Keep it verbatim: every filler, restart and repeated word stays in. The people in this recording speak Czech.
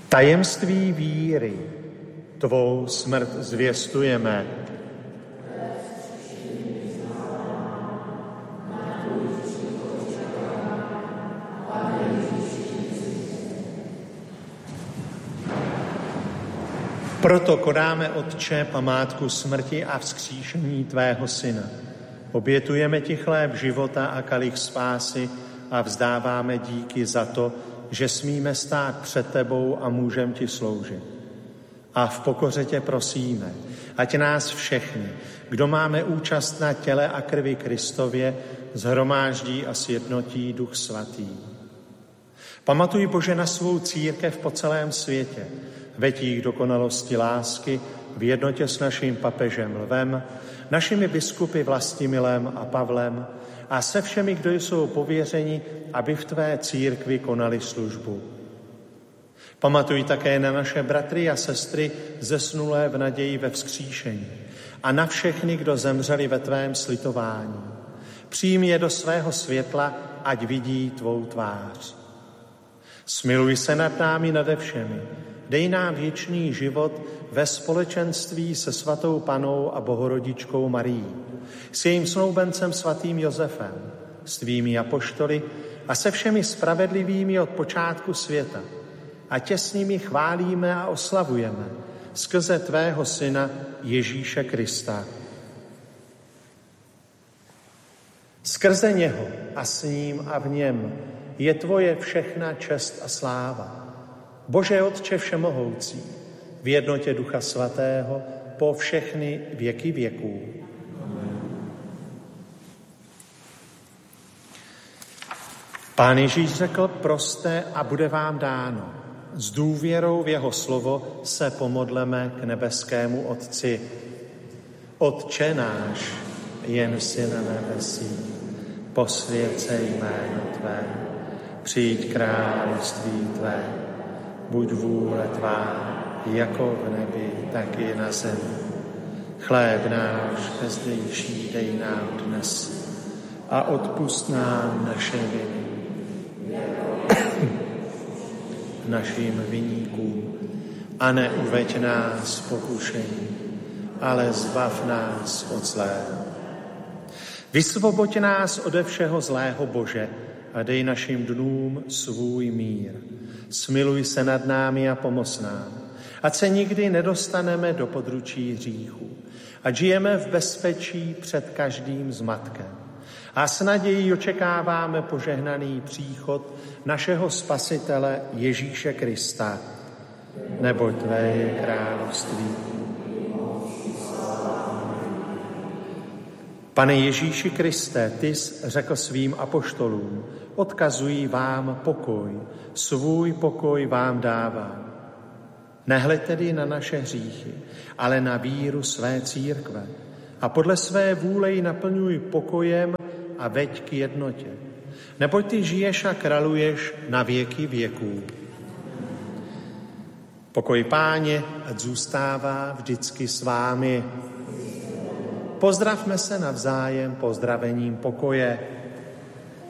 Tajemství víry. Tvou smrt zvěstujeme. Proto konáme, Otče, památku smrti a vzkříšení tvého syna. Obětujeme ti chléb života a kalich spásy a vzdáváme díky za to, že smíme stát před tebou a můžeme ti sloužit. A v pokoře tě prosíme, ať nás všechny, kdo máme účast na těle a krvi Kristově, shromáždí a sjednotí Duch Svatý. Pamatuj, Bože, na svou církev po celém světě, veď jí k dokonalosti lásky v jednotě s naším papežem Lvem, našimi biskupy Vlastimilem a Pavlem a se všemi, kdo jsou pověřeni, aby v tvé církvi konali službu. Pamatuj také na naše bratry a sestry zesnulé v naději ve vzkříšení a na všechny, kdo zemřeli ve tvém slitování. Přijmi je do svého světla, ať vidí tvou tvář. Smiluj se nad námi nade všemi, dej nám věčný život ve společenství se svatou Pannou a Bohorodičkou Marií, s jejím snoubencem svatým Josefem, s tvými apoštoly a se všemi spravedlivými od počátku světa. A tě s nimi chválíme a oslavujeme skrze tvého syna Ježíše Krista. Skrze něho a s ním a v něm je tvoje všechna čest a sláva. Bože Otče všemohoucí, v jednotě Ducha Svatého, po všechny věky věků. Pán Ježíš řekl, proste a bude vám dáno. S důvěrou v jeho slovo se pomodleme k nebeskému Otci. Otče náš, jen si na nebesích, posvěť se jméno tvé, přijď království tvé, buď vůle tvá, jako v nebi, tak i na zemi. Chléb náš bezdejší dej nám dnes a odpusť nám naše viny, našim viníkům a neuveď nás pokušení, ale zbav nás od zlého. Vysvoboď nás ode všeho zlého, Bože, a dej našim dnům svůj mír. Smiluj se nad námi a pomoz nám, ať se nikdy nedostaneme do područí hříchu, ať žijeme v bezpečí před každým zmatkem. A s nadějí očekáváme požehnaný příchod našeho Spasitele Ježíše Krista. Neboť tvé je království. Pane Ježíši Kriste, ty jsi řekl svým apoštolům, odkazují vám pokoj, svůj pokoj vám dávám. Nehleď tedy na naše hříchy, ale na víru své církve a podle své vůle ji naplňuj pokojem a veď k jednotě. Neboť ty žiješ a králuješ na věky věků. Pokoj Páně, ať zůstává vždycky s vámi. Pozdravme se navzájem pozdravením pokoje.